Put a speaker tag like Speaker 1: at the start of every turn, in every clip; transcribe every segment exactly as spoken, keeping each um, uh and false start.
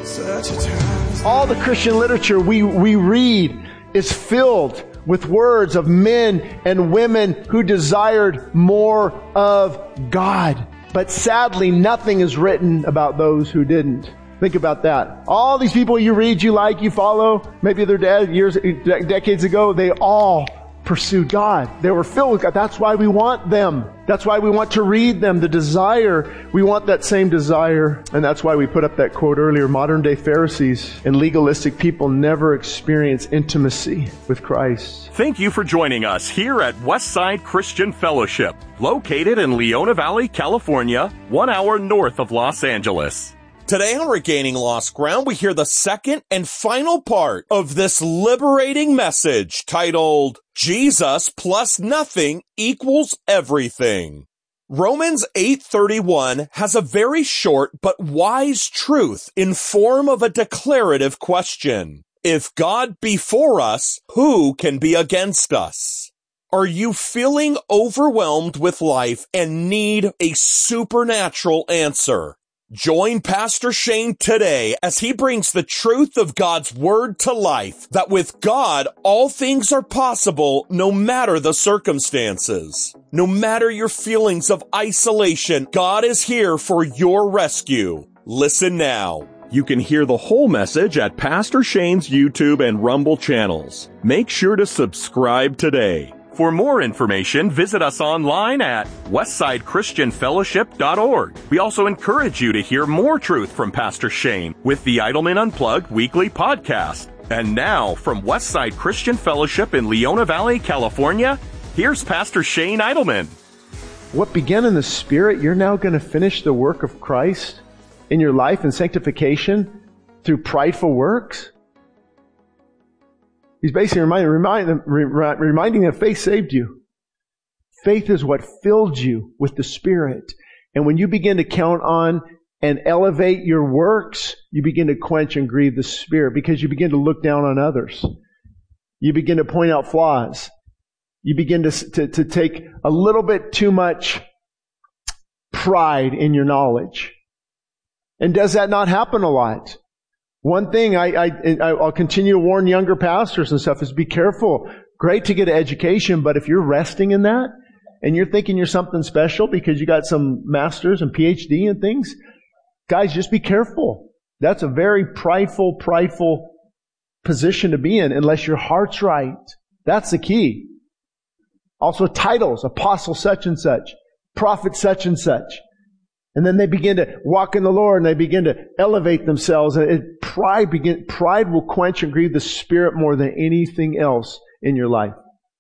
Speaker 1: All the Christian literature we, we read is filled with words of men and women who desired more of God. But sadly, nothing is written about those who didn't. Think about that. All these people you read, you like, you follow, maybe they're dead years, de- decades ago, they all pursued God. They were filled with God. That's why we want them. That's why we want to read them. The desire, we want that same desire. And that's why we put up that quote earlier. Modern day Pharisees and legalistic people never experience intimacy with Christ.
Speaker 2: Thank you for joining us here at Westside Christian Fellowship, located in Leona Valley, California, one hour north of Los Angeles.
Speaker 3: Today on Regaining Lost Ground, we hear the second and final part of this liberating message titled, Jesus plus nothing equals everything. Romans eight thirty-one has a very short but wise truth in form of a declarative question. If God be for us, who can be against us? Are you feeling overwhelmed with life and need a supernatural answer? Join Pastor Shane today as he brings the truth of God's word to life, that with God, all things are possible no matter the circumstances. No matter your feelings of isolation, God is here for your rescue. Listen now.
Speaker 2: You can hear the whole message at Pastor Shane's YouTube and Rumble channels. Make sure to subscribe today. For more information, visit us online at westside christian fellowship dot org. We also encourage you to hear more truth from Pastor Shane with the Idleman Unplugged weekly podcast. And now, from Westside Christian Fellowship in Leona Valley, California, here's Pastor Shane Idleman.
Speaker 1: What began in the Spirit, you're now going to finish the work of Christ in your life and sanctification through prideful works? He's basically reminding, reminding, reminding that faith saved you. Faith is what filled you with the Spirit. And when you begin to count on and elevate your works, you begin to quench and grieve the Spirit because you begin to look down on others. You begin to point out flaws. You begin to, to, to take a little bit too much pride in your knowledge. And does that not happen a lot? One thing I, I, I'll continue to warn younger pastors and stuff is be careful. Great to get an education, but if you're resting in that and you're thinking you're something special because you got some masters and P H D and things, guys, just be careful. That's a very prideful, prideful position to be in unless your heart's right. That's the key. Also titles, apostle such and such, prophet such and such. And then they begin to walk in the Lord and they begin to elevate themselves. And it, pride begin, pride will quench and grieve the Spirit more than anything else in your life.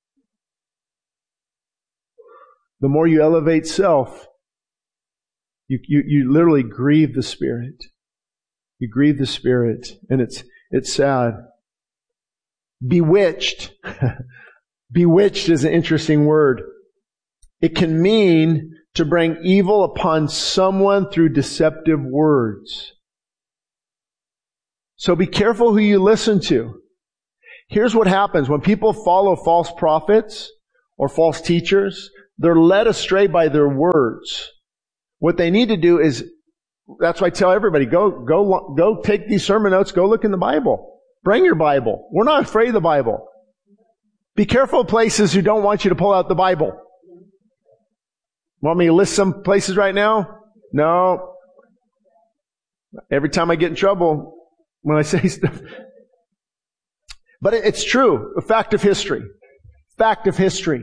Speaker 1: The more you elevate self, you, you, you literally grieve the Spirit. You grieve the Spirit. And it's, it's sad. Bewitched. Bewitched is an interesting word. It can mean to bring evil upon someone through deceptive words. So be careful who you listen to. Here's what happens when people follow false prophets or false teachers. They're led astray by their words. What they need to do is, that's why I tell everybody, go, go, go take these sermon notes, go look in the Bible. Bring your Bible. We're not afraid of the Bible. Be careful of places who don't want you to pull out the Bible. Want me to list some places right now? No. Every time I get in trouble when I say stuff. But it's true. A fact of history. Fact of history.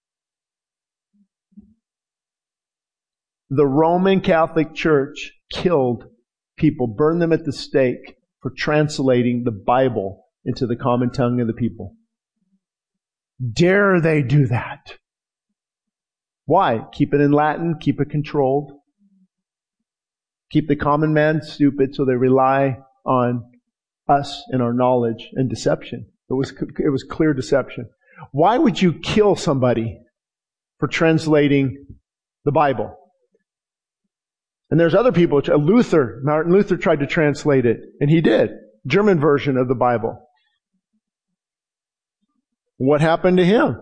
Speaker 1: The Roman Catholic Church killed people, burned them at the stake for translating the Bible into the common tongue of the people. Dare they do that? Why? Keep it in Latin, keep it controlled. Keep the common man stupid so they rely on us and our knowledge and deception. It was, it was clear deception. Why would you kill somebody for translating the Bible? And there's other people. Luther, Martin Luther tried to translate it, and he did. German version of the Bible. What happened to him?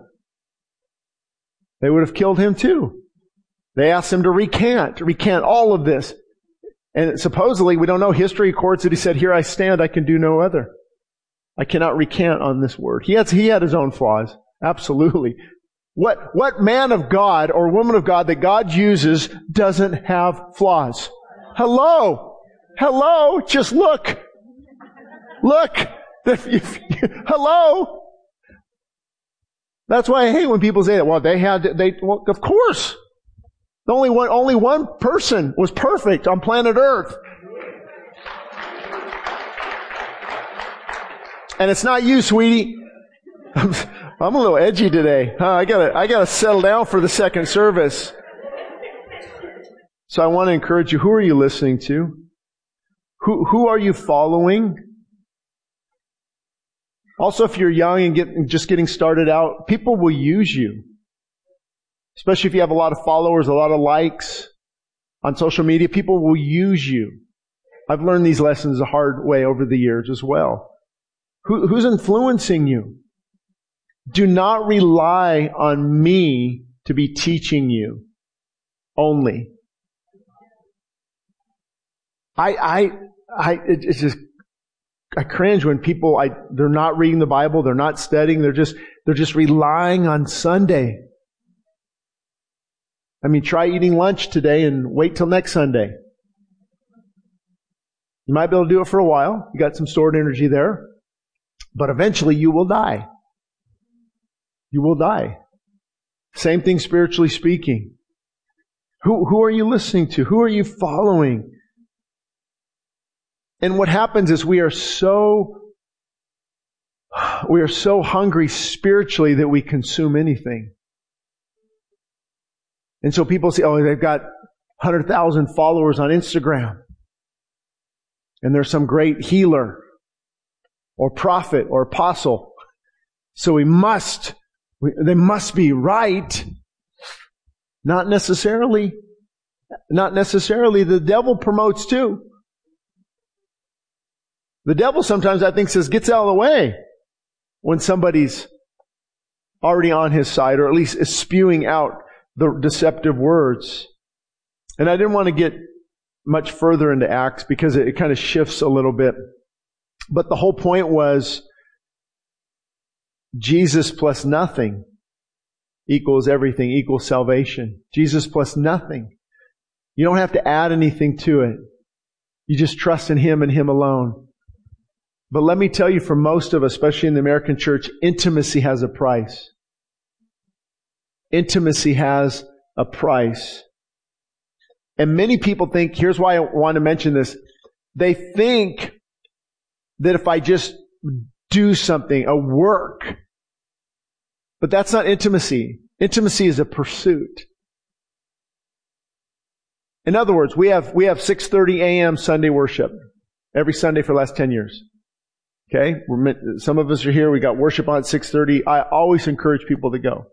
Speaker 1: They would have killed him too. They asked him to recant, recant all of this. And supposedly, we don't know, history records that he said, "Here I stand, I can do no other. I cannot recant on this word." He had, he had his own flaws. Absolutely. What, what man of God or woman of God that God uses doesn't have flaws? Hello. Hello. Just look. Look. Hello. That's why I hate when people say that. Well, they had, they, well, of course. Only one, only one person was perfect on planet Earth. And it's not you, sweetie. I'm, I'm a little edgy today. Huh, I gotta, I gotta settle down for the second service. So I want to encourage you. Who are you listening to? Who, who are you following? Also, if you're young and get, just getting started out, people will use you. Especially if you have a lot of followers, a lot of likes on social media, people will use you. I've learned these lessons the hard way over the years as well. Who, who's influencing you? Do not rely on me to be teaching you only. I, I, I, it, it's just, I cringe when people, I, they're not reading the Bible, they're not studying, they're just, they're just relying on Sunday. I mean, try eating lunch today and wait till next Sunday. You might be able to do it for a while. You got some stored energy there. But eventually you will die. You will die. Same thing spiritually speaking. Who, who are you listening to? Who are you following? And what happens is we are so, we are so hungry spiritually that we consume anything. And so people say, oh, they've got one hundred thousand followers on Instagram. And they're some great healer or prophet or apostle. So we must, we, they must be right. Not necessarily. Not necessarily. The devil promotes too. The devil sometimes, I think, says, gets out of the way when somebody's already on his side, or at least is spewing out the deceptive words. And I didn't want to get much further into Acts because it, it kind of shifts a little bit. But the whole point was Jesus plus nothing equals everything, equals salvation. Jesus plus nothing. You don't have to add anything to it. You just trust in Him and Him alone. But let me tell you, for most of us, especially in the American church, intimacy has a price. Intimacy has a price. And many people think, here's why I want to mention this. They think that if I just do something, a work, but that's not intimacy. Intimacy is a pursuit. In other words, we have, we have six thirty a.m. Sunday worship every Sunday for the last ten years. Okay? We're meant, some of us are here. We got worship on at six thirty. I always encourage people to go.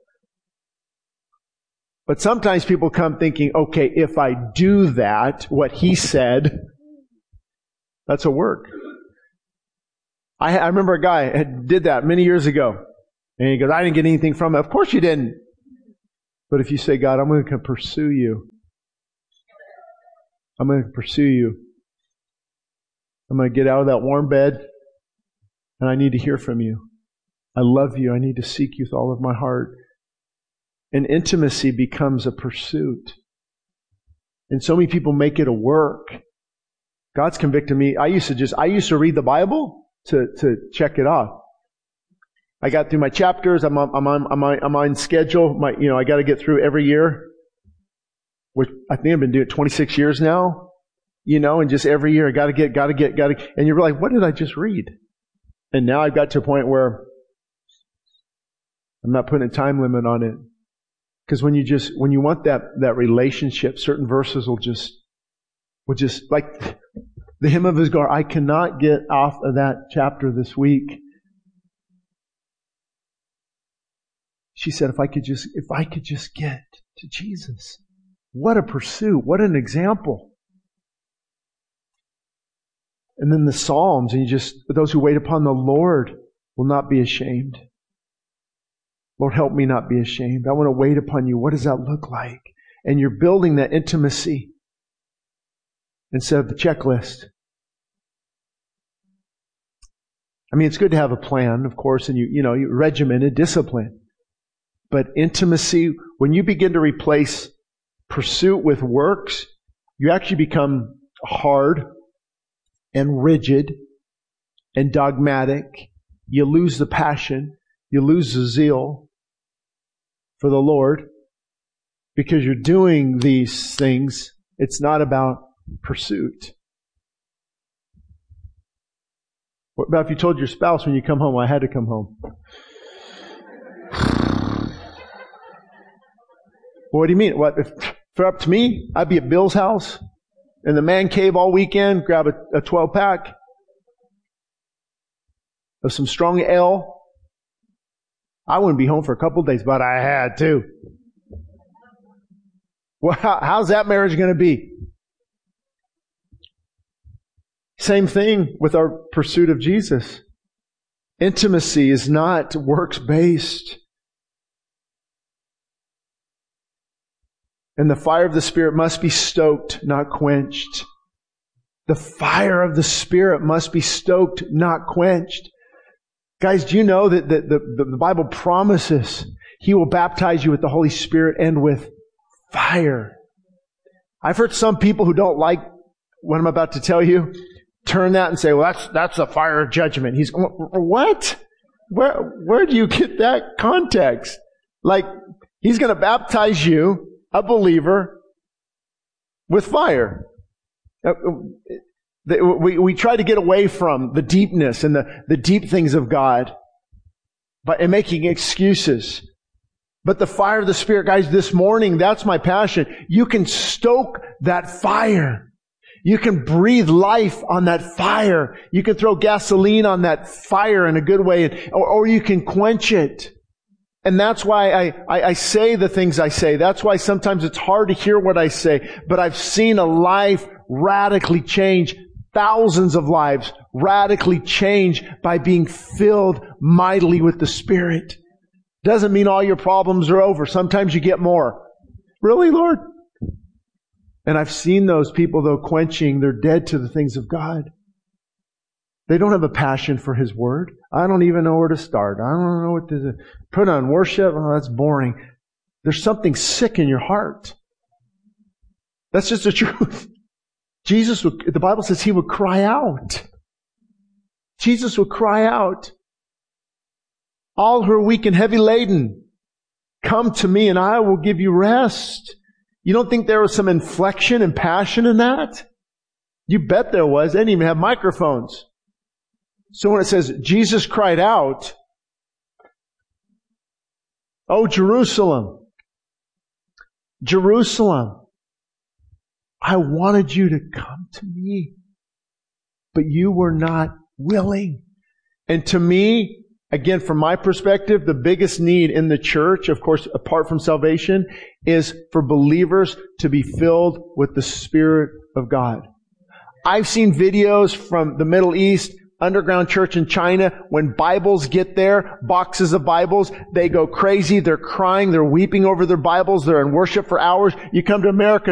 Speaker 1: But sometimes people come thinking, okay, if I do that, what he said, that's a work. I, I remember a guy had did that many years ago. And he goes, I didn't get anything from it. Of course you didn't. But if you say, God, I'm going to pursue you. I'm going to pursue you. I'm going to get out of that warm bed. And I need to hear from you. I love you. I need to seek you with all of my heart. And intimacy becomes a pursuit. And so many people make it a work. God's convicted me. I used to just, I used to read the Bible to, to check it off. I got through my chapters. I'm on, I'm on, I'm on, I'm on schedule. My, you know, I got to get through every year, which I think I've been doing it twenty-six years now, you know, and just every year I got to get, got to get, got to, and you're like, what did I just read? And now I've got to a point where I'm not putting a time limit on it. Because when you just, when you want that, that relationship, certain verses will just, will just, like the hymn of Hagar, I cannot get off of that chapter this week. She said, if I could just, if I could just get to Jesus. What a pursuit. What an example. And then the Psalms, and you just, those who wait upon the Lord will not be ashamed. Lord, help me not be ashamed. I want to wait upon you. What does that look like? And you're building that intimacy. instead of the checklist. I mean, it's good to have a plan, of course, and you, you know, you regimented discipline. But intimacy, when you begin to replace pursuit with works, you actually become hard and rigid and dogmatic. You lose the passion. You lose the zeal for the Lord because you're doing these things. It's not about pursuit. What about if you told your spouse when you come home, I had to come home? What do you mean? What if, if it were up to me, I'd be at Bill's house in the man cave all weekend, grab a, a twelve pack of some strong ale. I wouldn't be home for a couple of days, but I had to. Well, how, how's that marriage going to be? Same thing with our pursuit of Jesus. Intimacy is not works-based. And the fire of the Spirit must be stoked, not quenched. The fire of the Spirit must be stoked, not quenched. Guys, do you know that the, the, the Bible promises He will baptize you with the Holy Spirit and with fire? I've heard some people who don't like what I'm about to tell you turn that and say, well, that's that's a fire of judgment. He's what? Where where do you get that context? Like, He's going to baptize you, a believer, with fire. We, we try to get away from the deepness and the, the deep things of God by and making excuses. But the fire of the Spirit, guys, this morning, that's my passion. You can stoke that fire. You can breathe life on that fire. You can throw gasoline on that fire in a good way, or, or you can quench it. And that's why I, I, I say the things I say. That's why sometimes it's hard to hear what I say. But I've seen a life radically change, thousands of lives radically change by being filled mightily with the Spirit. Doesn't mean all your problems are over. Sometimes you get more. Really, Lord? And I've seen those people, though, quenching. They're dead to the things of God. They don't have a passion for His Word. I don't even know where to start. I don't know what to put on worship. Oh, that's boring. There's something sick in your heart. That's just the truth. Jesus would, the Bible says He would cry out. Jesus would cry out. All who are weak and heavy laden, come to me and I will give you rest. You don't think there was some inflection and passion in that? You bet there was. They didn't even have microphones. So when it says Jesus cried out, "Oh, Jerusalem, Jerusalem, I wanted you to come to me, but you were not willing." And to me, again, from my perspective, the biggest need in the church, of course, apart from salvation, is for believers to be filled with the Spirit of God. I've seen videos from the Middle East, underground church in China, when Bibles get there, boxes of Bibles, they go crazy, they're crying, they're weeping over their Bibles, they're in worship for hours. You come to America,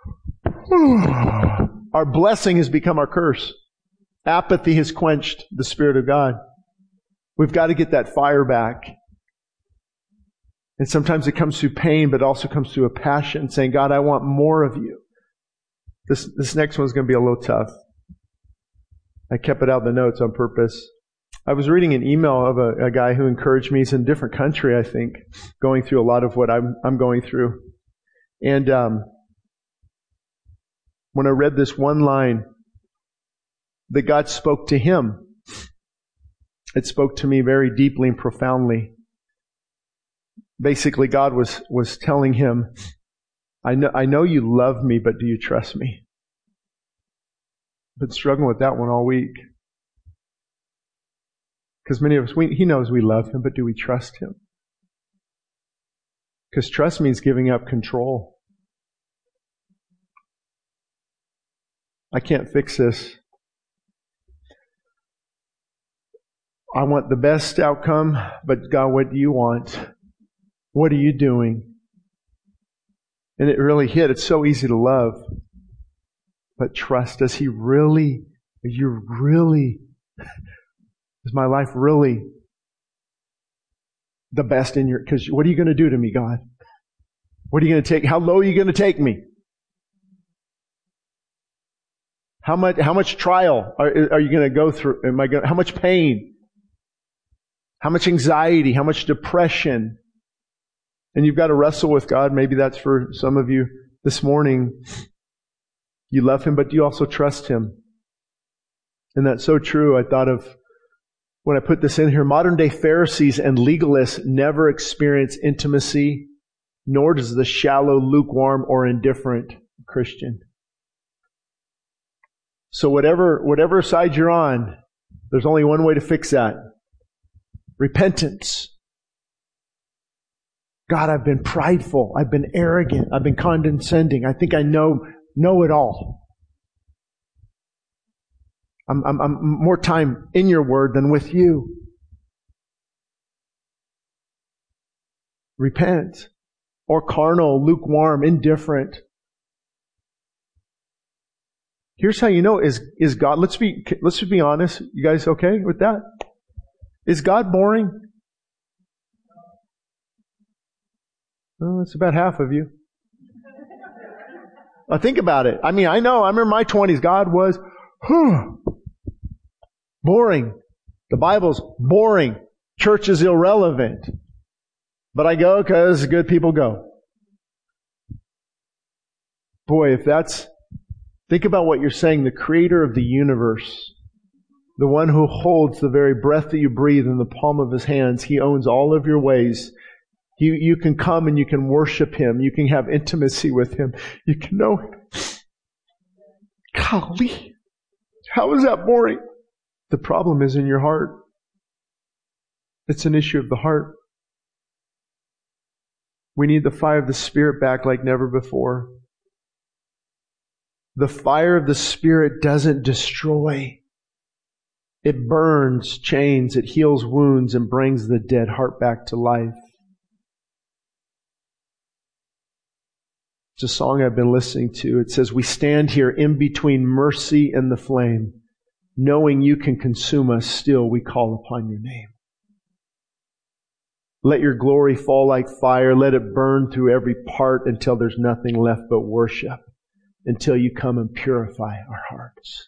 Speaker 1: our blessing has become our curse. Apathy has quenched the Spirit of God. We've got to get that fire back. And sometimes it comes through pain, but it also comes through a passion, saying, God, I want more of you. This, this next one's going to be a little tough. I kept it out of the notes on purpose. I was reading an email of a, a guy who encouraged me. He's in a different country, I think, going through a lot of what I'm, I'm going through. And um, when I read this one line, that God spoke to him, it spoke to me very deeply and profoundly. Basically, God was, was telling him, I know, I know you love me, but do you trust me? I've been struggling with that one all week. Because many of us, we, He knows we love Him, but do we trust Him? Because trust means giving up control. I can't fix this. I want the best outcome, but God, what do you want? What are you doing? And it really hit. It's so easy to love. but trust. Does He really, are you really, is my life really the best in your, because what are you going to do to me, God? What are you going to take? How low are you going to take me? How much, how much trial are, are you going to go through? Am I going, how much pain? How much anxiety? How much depression? And you've got to wrestle with God. Maybe that's for some of you this morning. You love Him, but do you also trust Him? And that's so true. I thought of, when I put this in here, modern day Pharisees and legalists never experience intimacy, nor does the shallow, lukewarm, or indifferent Christian. So whatever, whatever side you're on, there's only one way to fix that. Repentance. God, I've been prideful. I've been arrogant. I've been condescending. I think I know, know it all. I'm, I'm, I'm more time in your word than with you. Repent. Or carnal, lukewarm, indifferent. Here's how you know, is, is God, let's be, let's be honest. You guys okay with that? Is God boring? Well, it's about half of you. Now think about it. I mean, I know, I remember my twenties, God was, whew, boring. The Bible's boring. Church is irrelevant. But I go because good people go. Boy, if that's, think about what you're saying. The Creator of the universe, the one who holds the very breath that you breathe in the palm of His hands, He owns all of your ways. You, you can come and you can worship Him. You can have intimacy with Him. You can know Him. Golly, how is that boring? The problem is in your heart. It's an issue of the heart. We need the fire of the Spirit back like never before. The fire of the Spirit doesn't destroy. It burns chains, it heals wounds, and brings the dead heart back to life. It's a song I've been listening to. It says, we stand here in between mercy and the flame. Knowing you can consume us, still we call upon your name. Let your glory fall like fire. Let it burn through every part until there's nothing left but worship. Until you come and purify our hearts.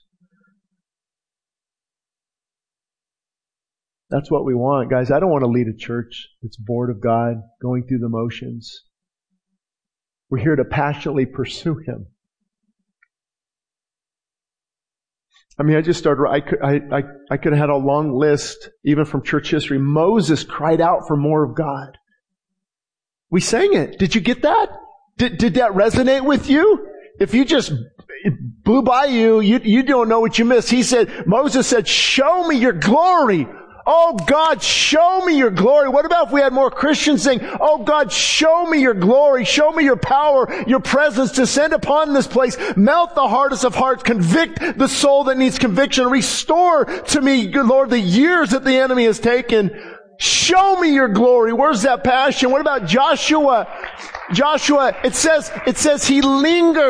Speaker 1: That's what we want, guys. I don't want to lead a church that's bored of God, going through the motions. We're here to passionately pursue Him. I mean, I just started, I could, I, I, I could have had a long list, even from church history. Moses cried out for more of God. We sang it. Did you get that? Did, did that resonate with you? If you just blew by you, you, you don't know what you missed. He said, Moses said, show me your glory. Oh God, show me your glory. What about if we had more Christians saying, oh God, show me your glory. Show me your power, your presence. Descend upon this place. Melt the hardest of hearts. Convict the soul that needs conviction. Restore to me, good Lord, the years that the enemy has taken. Show me your glory. Where's that passion? What about Joshua? Joshua, it says, it says he lingered.